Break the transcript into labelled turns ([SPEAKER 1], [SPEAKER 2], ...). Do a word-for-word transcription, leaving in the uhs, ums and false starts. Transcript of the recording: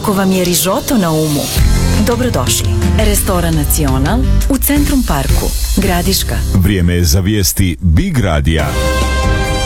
[SPEAKER 1] Ako vam je rižoto na umu, dobrodošli. Restoran Nacional u Centrum Parku, Gradiška.
[SPEAKER 2] Vrijeme je za vijesti Big Radija.